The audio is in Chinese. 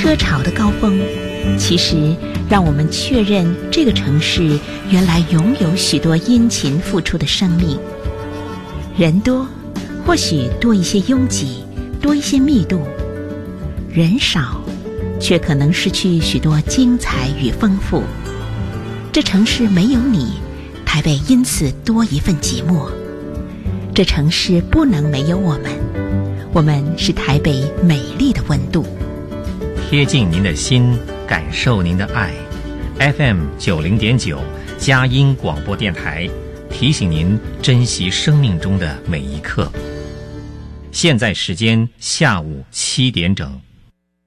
车潮的高峰，其实让我们确认这个城市原来拥有许多殷勤付出的生命。人多，或许多一些拥挤，多一些密度；人少，却可能失去许多精彩与丰富。这城市没有你，台北因此多一份寂寞。这城市不能没有我们，我们是台北美丽的温度。 贴近您的心，感受您的爱。FM90.9佳音广播电台提醒您珍惜生命中的每一刻。现在时间下午7点整。